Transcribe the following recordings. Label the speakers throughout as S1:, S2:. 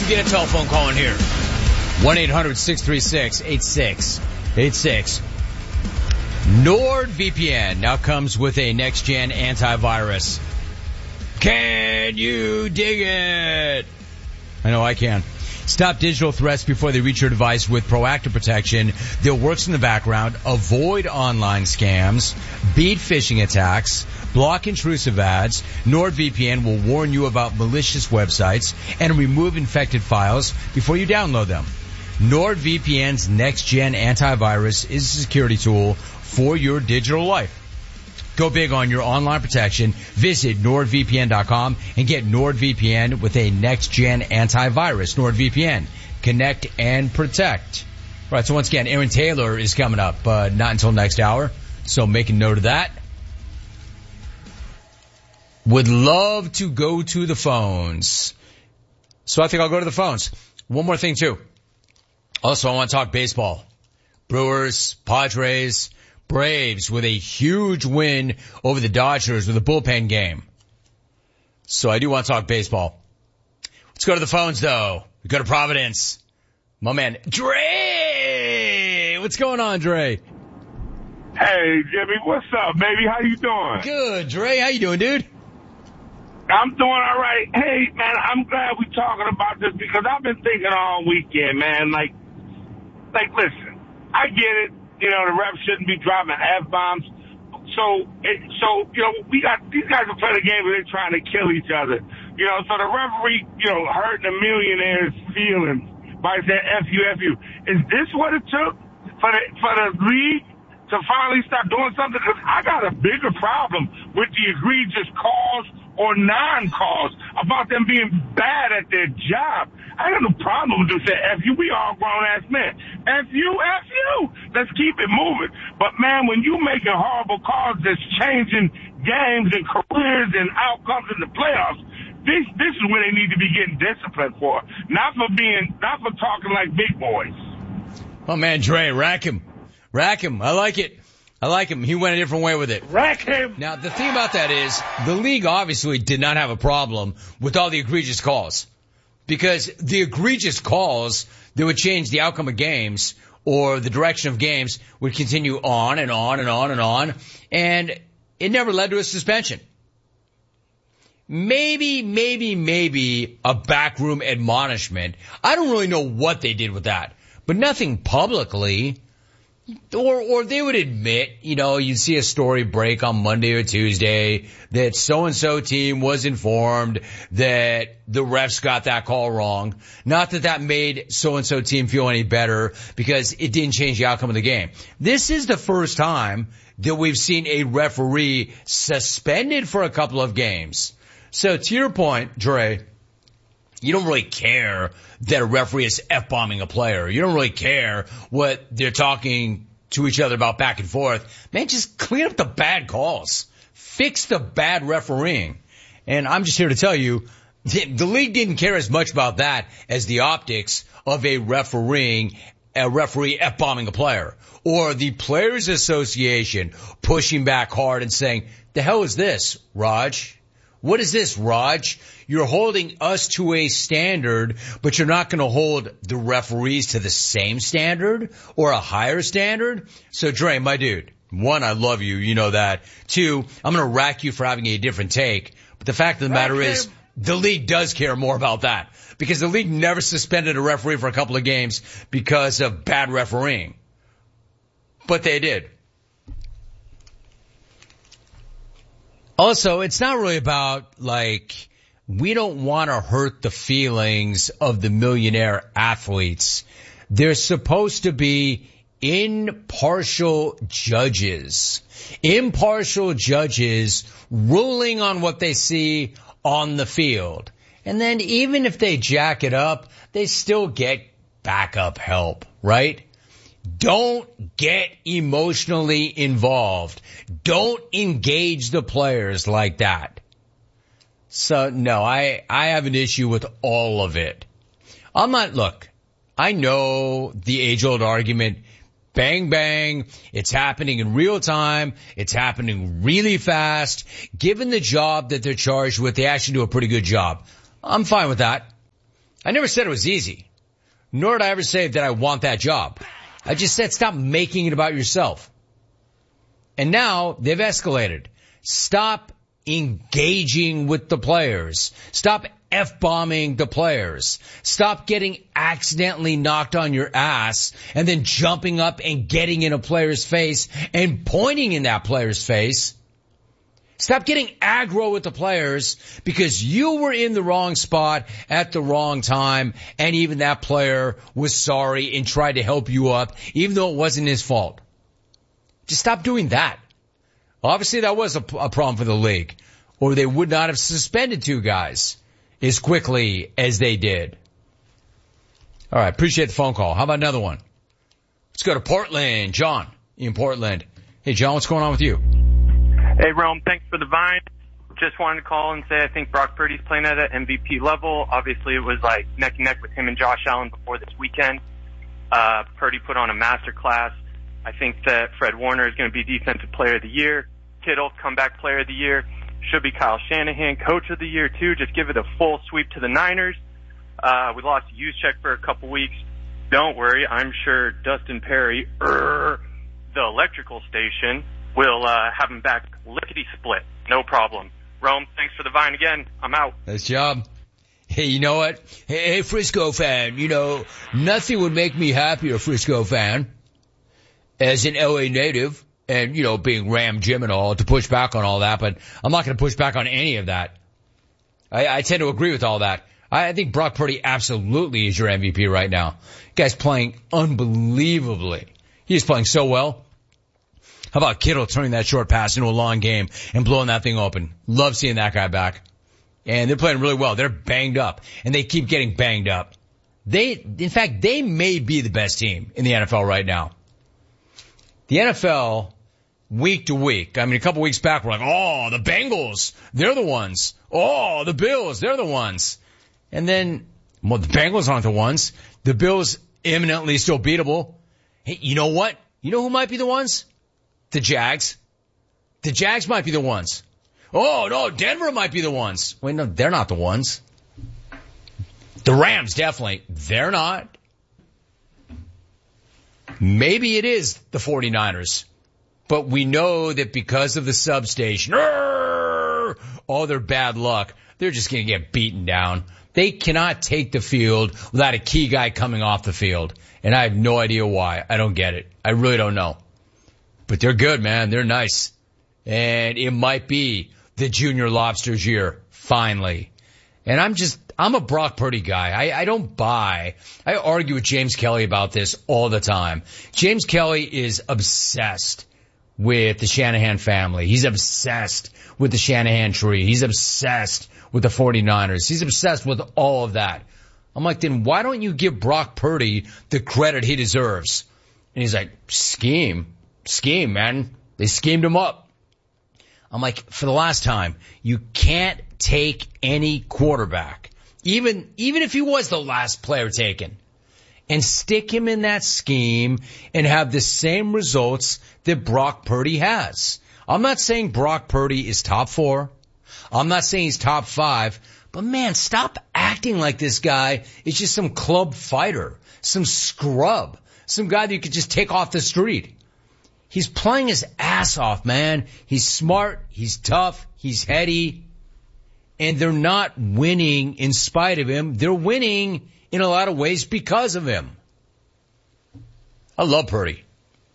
S1: to get a telephone call in here. 1-800-636-8686. NordVPN now comes with a next-gen antivirus. Can you dig it? I know I can. Stop digital threats before they reach your device with proactive protection that works in the background. Avoid online scams. Beat phishing attacks. Block intrusive ads. NordVPN will warn you about malicious websites and remove infected files before you download them. NordVPN's next-gen antivirus is a security tool for your digital life. Go big on your online protection. Visit NordVPN.com and get NordVPN with a next-gen antivirus. NordVPN. Connect and protect. All right, so once again, Aaron Taylor is coming up, not until next hour. So make a note of that. Would love to go to the phones. So I think I'll go to the phones. One more thing, too. Also, I want to talk baseball. Brewers, Padres, Braves with a huge win over the Dodgers with a bullpen game. So I do want to talk baseball. Let's go to the phones, though. We go to Providence. My man, Dre! What's going on, Dre?
S2: Hey, Jimmy. What's up, baby? How you doing?
S1: Good, Dre. How you doing, dude?
S2: I'm doing all right. Hey, man, I'm glad we're talking about this because I've been thinking all weekend, man. Like, listen, I get it. You know, the refs shouldn't be dropping F-bombs. So, you know, we got these guys are playing a game where they're trying to kill each other. You know, so the referee, you know, hurting the millionaire's feelings by saying F you. Is this what it took for the league to finally start doing something? Because I got a bigger problem with the egregious calls or non-calls about them being bad at their job. I got no problem with them saying F you. We all grown-ass men. F you. Let's keep it moving. But, man, when you making horrible calls that's changing games and careers and outcomes in the playoffs, this is where they need to be getting disciplined for. Not for talking like big boys.
S1: Oh, man, Dre, rack him. I like it. He went a different way with it.
S2: Rack him.
S1: Now, the thing about that is the league obviously did not have a problem with all the egregious calls, because the egregious calls that would change the outcome of games or the direction of games would continue on and on and on and on, and it never led to a suspension. Maybe a backroom admonishment. I don't really know what they did with that, but nothing publicly. Or they would admit, you know, you'd see a story break on Monday or Tuesday that so-and-so team was informed that the refs got that call wrong. Not that that made so-and-so team feel any better because it didn't change the outcome of the game. This is the first time that we've seen a referee suspended for a couple of games. So to your point, Dre, you don't really care that a referee is F-bombing a player. You don't really care what they're talking to each other about back and forth. Man, just clean up the bad calls. Fix the bad refereeing. And I'm just here to tell you, the league didn't care as much about that as the optics of a referee F-bombing a player. Or the Players Association pushing back hard and saying, the hell is this, Raj? What is this, Raj? You're holding us to a standard, but you're not going to hold the referees to the same standard or a higher standard? So, Dre, my dude, one, I love you. You know that. Two, I'm going to rack you for having a different take. But the fact of the matter is, the league does care more about that, because the league never suspended a referee for a couple of games because of bad refereeing. But they did. Also, it's not really about, like, we don't want to hurt the feelings of the millionaire athletes. They're supposed to be impartial judges ruling on what they see on the field. And then even if they jack it up, they still get backup help, right? Don't get emotionally involved. Don't engage the players like that. So, no, I have an issue with all of it. Look, I know the age-old argument, bang, bang, it's happening in real time, it's happening really fast. Given the job that they're charged with, they actually do a pretty good job. I'm fine with that. I never said it was easy, nor did I ever say that I want that job. I just said stop making it about yourself. And now they've escalated. Stop engaging with the players. Stop F-bombing the players. Stop getting accidentally knocked on your ass and then jumping up and getting in a player's face and pointing in that player's face. Stop getting aggro with the players because you were in the wrong spot at the wrong time, and even that player was sorry and tried to help you up, even though it wasn't his fault. Just stop doing that. Obviously, that was a problem for the league, or they would not have suspended two guys as quickly as they did. All right, appreciate the phone call. How about another one? Let's go to Portland. John in Portland. Hey, John, what's going on with you?
S3: Hey, Rome, thanks for the vine. Just wanted to call and say I think Brock Purdy's playing at an MVP level. Obviously, it was like neck and neck with him and Josh Allen before this weekend. Purdy put on a masterclass. I think that Fred Warner is going to be Defensive Player of the Year. Kittle, Comeback Player of the Year. Should be Kyle Shanahan, Coach of the Year, too. Just give it a full sweep to the Niners. We lost Juszczyk for a couple weeks. Don't worry. I'm sure Dustin Perry, the electrical station, will have him back lickety-split. No problem. Rome, thanks for the vine again. I'm out.
S1: Nice job. Hey, you know what? Hey, Frisco fan, nothing would make me happier, Frisco fan, as an LA native and, being Ram Jim and all, to push back on all that, but I'm not going to push back on any of that. I tend to agree with all that. I think Brock Purdy absolutely is your MVP right now. Guy's playing unbelievably. He's playing so well. How about Kittle turning that short pass into a long game and blowing that thing open? Love seeing that guy back. And they're playing really well. They're banged up, and they keep getting banged up. In fact, they may be the best team in the NFL right now. The NFL, week to week, a couple weeks back, we're like, oh, the Bengals, they're the ones. Oh, the Bills, they're the ones. And then, the Bengals aren't the ones. The Bills, imminently still beatable. Hey, you know what? You know who might be the ones? The Jags. The Jags might be the ones. Oh, no, Denver might be the ones. Wait, no, they're not the ones. The Rams, definitely. They're not. Maybe it is the 49ers. But we know that because of the substation, all their bad luck, they're just going to get beaten down. They cannot take the field without a key guy coming off the field. And I have no idea why. I don't get it. I really don't know. But they're good, man. They're nice. And it might be the Junior Lobster's year, finally. And I'm a Brock Purdy guy. I don't buy. I argue with James Kelly about this all the time. James Kelly is obsessed with the Shanahan family. He's obsessed with the Shanahan tree. He's obsessed with the 49ers. He's obsessed with all of that. I'm like, then why don't you give Brock Purdy the credit he deserves? And he's like, scheme, man. They schemed him up. I'm like, for the last time, you can't take any quarterback, even if he was the last player taken, and stick him in that scheme and have the same results that Brock Purdy has. I'm not saying Brock Purdy is top 4. I'm not saying he's top 5. But man, stop acting like this guy is just some club fighter, some scrub, some guy that you could just take off the street. He's playing his ass off, man. He's smart, he's tough, he's heady, and they're not winning in spite of him. They're winning in a lot of ways because of him. I love Purdy.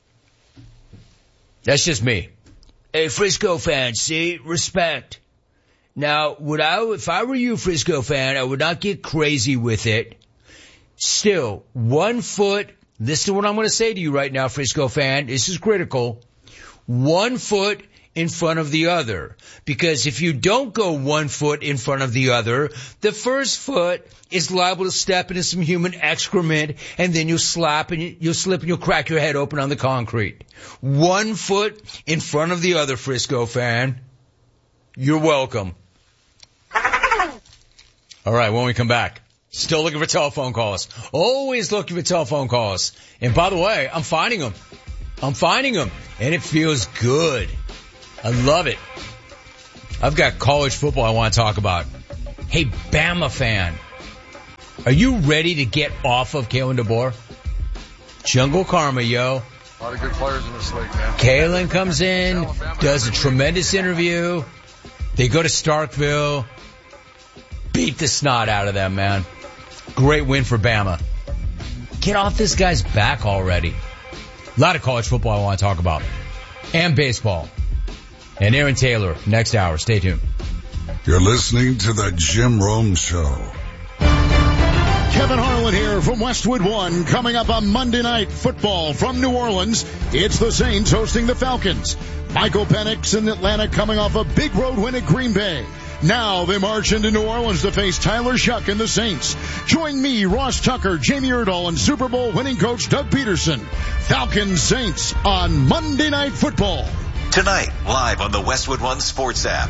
S1: That's just me. Hey, Frisco fans, see? Respect. Now, if I were you, Frisco fan, I would not get crazy with it. Still, 1 foot, listen to what I'm going to say to you right now, Frisco fan. This is critical. 1 foot in front of the other. Because if you don't go 1 foot in front of the other, the first foot is liable to step into some human excrement, and then you'll slip and you'll crack your head open on the concrete. 1 foot in front of the other, Frisco fan. You're welcome. All right, when we come back, still looking for telephone calls. Always looking for telephone calls. And by the way, I'm finding them. And it feels good. I love it. I've got college football I want to talk about. Hey, Bama fan. Are you ready to get off of Kalen DeBoer? Jungle Karma, yo.
S4: A lot of good players in this league, man.
S1: Kalen comes in, does a tremendous interview. They go to Starkville, beat the snot out of them, man. Great win for Bama. Get off this guy's back already. A lot of college football I want to talk about. And baseball. And Aaron Taylor, next hour. Stay tuned.
S5: You're listening to the Jim Rome Show.
S6: Kevin Harlan here from Westwood One. Coming up on Monday Night Football from New Orleans, it's the Saints hosting the Falcons. Michael Penix in Atlanta coming off a big road win at Green Bay. Now they march into New Orleans to face Tyler Shuck and the Saints. Join me, Ross Tucker, Jamie Erdahl, and Super Bowl winning coach Doug Peterson. Falcons Saints on Monday Night Football.
S7: Tonight, live on the Westwood One Sports app.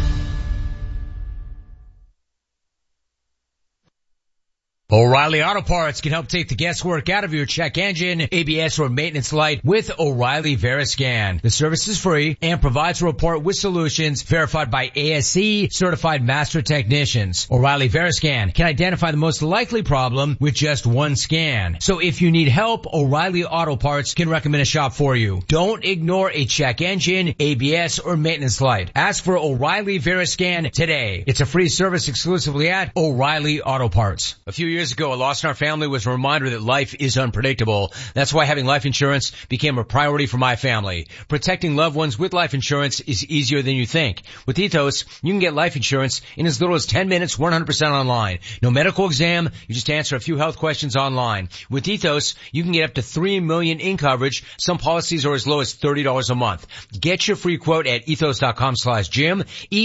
S1: O'Reilly Auto Parts can help take the guesswork out of your check engine, ABS, or maintenance light with O'Reilly Veriscan. The service is free and provides a report with solutions verified by ASE certified master technicians. O'Reilly Veriscan can identify the most likely problem with just one scan. So if you need help, O'Reilly Auto Parts can recommend a shop for you. Don't ignore a check engine, ABS, or maintenance light. Ask for O'Reilly Veriscan today. It's a free service exclusively at O'Reilly Auto Parts. A few years ago, a loss in our family was a reminder that life is unpredictable. That's why having life insurance became a priority for my family. Protecting loved ones with life insurance is easier than you think. With Ethos, you can get life insurance in as little as 10 minutes, 100% online. No medical exam, you just answer a few health questions online. With Ethos, you can get up to $3 million in coverage. Some policies are as low as $30 a month. Get your free quote at ethos.com/Jim,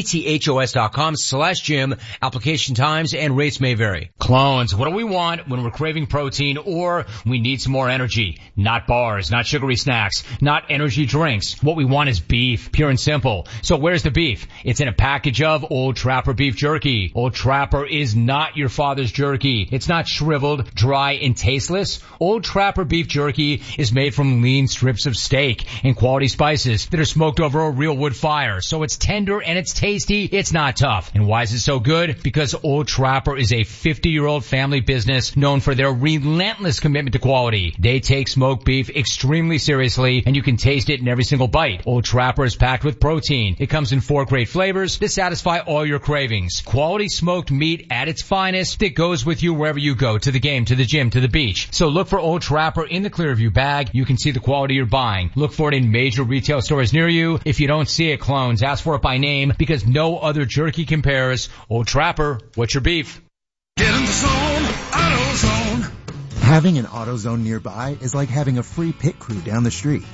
S1: ethos.com/Jim. Application times and rates may vary. Clones. What do we want when we're craving protein or we need some more energy? Not bars, not sugary snacks, not energy drinks. What we want is beef, pure and simple. So where's the beef? It's in a package of Old Trapper beef jerky. Old Trapper is not your father's jerky. It's not shriveled, dry, and tasteless. Old Trapper beef jerky is made from lean strips of steak and quality spices that are smoked over a real wood fire. So it's tender and it's tasty. It's not tough. And why is it so good? Because Old Trapper is a 50-year-old family business known for their relentless commitment to quality. They take smoked beef extremely seriously, and you can taste it in every single bite. Old Trapper is packed with protein. It comes in 4 great flavors to satisfy all your cravings. Quality smoked meat at its finest that goes with you wherever you go, to the game, to the gym, to the beach. So look for Old Trapper in the Clearview bag. You can see the quality you're buying. Look for it in major retail stores near you. If you don't see it, clones, ask for it by name because no other jerky compares. Old Trapper, what's your beef?
S6: Get in the zone, AutoZone.
S8: Having an AutoZone nearby is like having a free pit crew down the street.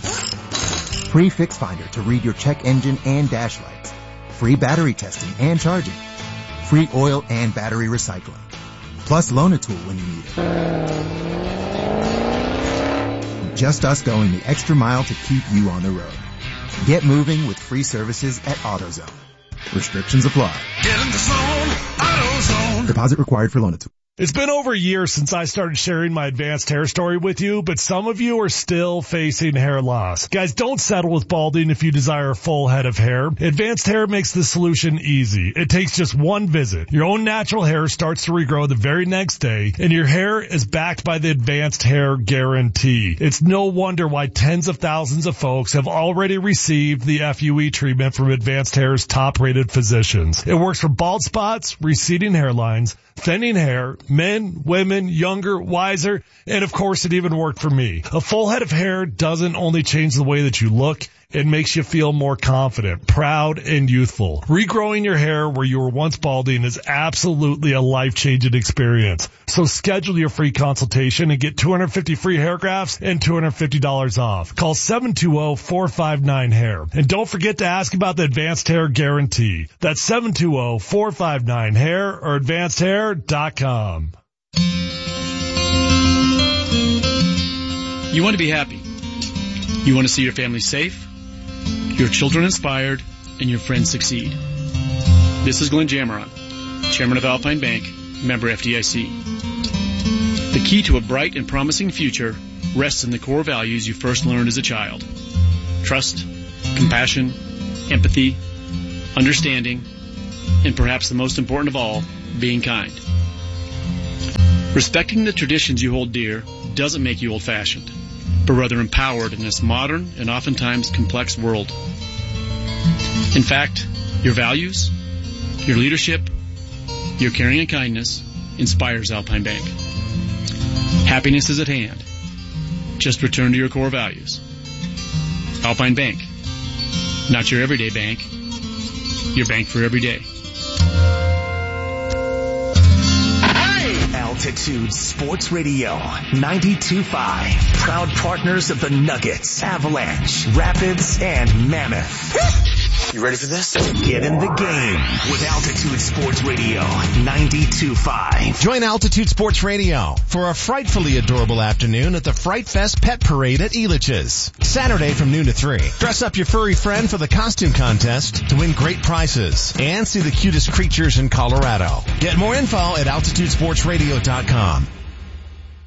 S8: Free Fix Finder to read your check engine and dash lights. Free battery testing and charging. Free oil and battery recycling. Plus Loan-A-Tool when you need it. Just us going the extra mile to keep you on the road. Get moving with free services at AutoZone. Restrictions apply.
S6: Get in the zone, AutoZone.
S8: Deposit required for Loan-A-Tool.
S9: It's been over a year since I started sharing my advanced hair story with you, but some of you are still facing hair loss. Guys, don't settle with balding if you desire a full head of hair. Advanced Hair makes the solution easy. It takes just one visit. Your own natural hair starts to regrow the very next day, and your hair is backed by the Advanced Hair Guarantee. It's no wonder why tens of thousands of folks have already received the FUE treatment from Advanced Hair's top-rated physicians. It works for bald spots, receding hairlines, thinning hair, men, women, younger, wiser, and of course it even worked for me. A full head of hair doesn't only change the way that you look, it makes you feel more confident, proud, and youthful. Regrowing your hair where you were once balding is absolutely a life-changing experience. So schedule your free consultation and get 250 free hair grafts and $250 off. Call 720-459-HAIR. And don't forget to ask about the Advanced Hair Guarantee. That's 720-459-HAIR or advancedhair.com.
S10: You want to be happy. You want to see your family safe, your children inspired, and your friends succeed. This is Glenn Jameron, Chairman of Alpine Bank, member FDIC. The key to a bright and promising future rests in the core values you first learned as a child. Trust, compassion, empathy, understanding, and perhaps the most important of all, being kind. Respecting the traditions you hold dear doesn't make you old-fashioned, but rather empowered in this modern and oftentimes complex world. In fact, your values, your leadership, your caring and kindness inspires Alpine Bank. Happiness is at hand. Just return to your core values. Alpine Bank. Not your everyday bank. Your bank for every day.
S11: Altitude Sports Radio 92.5. Proud partners of the Nuggets, Avalanche, Rapids, and Mammoth.
S12: You ready for this?
S11: Get in the game with Altitude Sports Radio 92.5.
S13: Join Altitude Sports Radio for a frightfully adorable afternoon at the Fright Fest Pet Parade at Elitch's. Saturday from noon to 3. Dress up your furry friend for the costume contest to win great prizes and see the cutest creatures in Colorado. Get more info at altitudesportsradio.com.